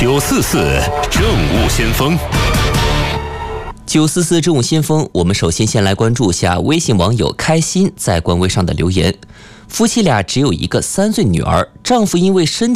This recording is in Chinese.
944政务先锋。 944政务先锋，我们首先来关注下微信网友开心在官微上的留言。夫妻俩只有一个3岁女儿，丈夫因为身体